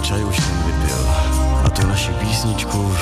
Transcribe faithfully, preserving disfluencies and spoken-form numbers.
čaj už jsem vypil a tu naši písničku